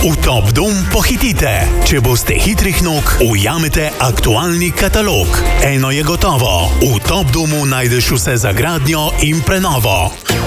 V Top Dom pohitite. Če boste hitrih nog, ujamete aktualni katalog. Eno je gotovo. V Top Domu najdeš vse za gradnjo in prenovo.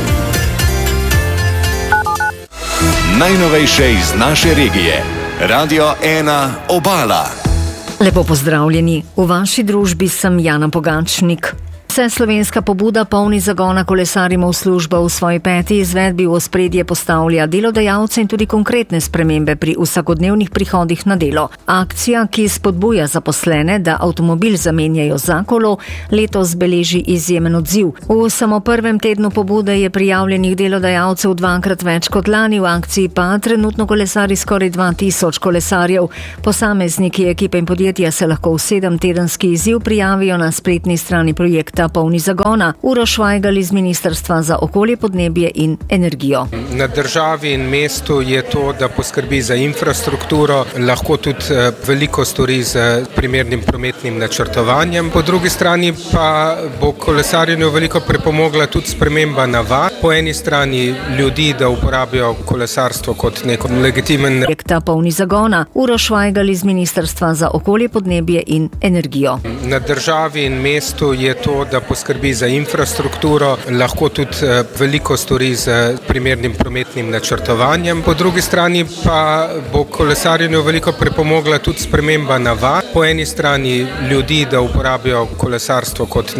Najnovejše iz naše regije. Radio 1 Obala. Lepo pozdravljeni. V vaši družbi sem Jana Pogačnik. Vseslovenska pobuda Polni zagona kolesarimo v službo v svoji 5. izvedbi v ospredje postavlja delodajalce in tudi konkretne spremembe pri vsakodnevnih prihodih na delo. Akcija, ki spodbuja zaposlene, da avtomobil zamenjajo za kolo, letos beleži izjemen odziv. V samo prvem tednu pobude je prijavljenih delodajalcev 2-krat več kot lani, v akciji pa trenutno kolesari skoraj 2000 kolesarjev. Posamezniki, ekipe in podjetja se lahko v 7-tedenski izziv prijavijo na spletni strani projekta Polni zagona. Uroš Vajgl iz Ministrstva za okolje, podnebje in energijo. Na državi in mestu je to, da poskrbi za infrastrukturo, lahko tudi veliko stori z primernim prometnim načrtovanjem. Po drugi strani pa bo kolesarjenju veliko pripomogla tudi sprememba navad. Po eni strani ljudi, da uporabijo kolesarstvo kot neko legitimen projekta Polni zagona. Uroš Vajgl iz Ministrstva za okolje, podnebje in energijo. Na državi in mestu je to, da poskrbi za infrastrukturo, lahko tudi veliko stori z primernim prometnim načrtovanjem. Po drugi strani pa bo kolesarjenju veliko pripomogla tudi sprememba navad. Po eni strani ljudi, da uporabijo kolesarstvo kot